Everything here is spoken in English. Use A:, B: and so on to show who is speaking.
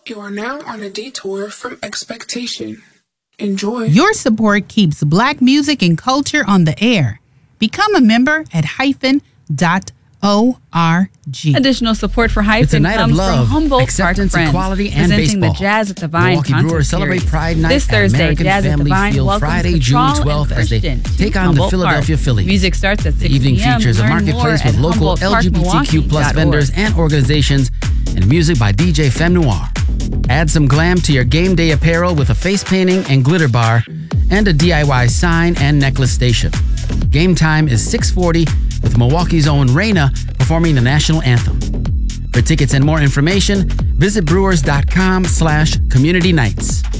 A: You are now on a detour from expectation. Enjoy.
B: Your support keeps Black music and culture on the air. Become a member at hyphen.org.
C: Additional support for Hyphen
D: It's a night
C: comes
D: of love,
C: from Humboldt
D: acceptance,
C: Park Friends,
D: equality, and
C: presenting
D: baseball.
C: the Jazz at the Vine
D: Milwaukee
C: concert
D: Brewers celebrate
C: series.
D: Pride Night
C: This
D: at
C: Thursday,
D: American
C: Jazz at the
D: Family
C: Vine
D: Field
C: welcomes
D: Friday, June
C: Cattrall and
D: 12th as they
C: Christian to
D: take on the
C: Humboldt
D: Philadelphia
C: Park.
D: Phillies.
C: Music starts at 6
D: The evening
C: p.m.
D: features a
C: Learn
D: marketplace
C: more
D: with
C: at
D: local LGBTQ+ vendors and organizations, and music by DJ Femme Noir. Add some glam to your game day apparel with a face painting and glitter bar, and a DIY sign and necklace station. Game time is 6:40 with Milwaukee's own Raina performing the national anthem. For tickets and more information, visit brewers.com/community nights.